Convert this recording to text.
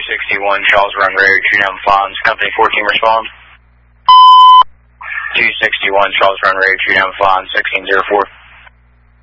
261 Charles Run Road, True Down Fonz, Company 14 respond. 261 Charles Run Road, True Down Fonz, 1604.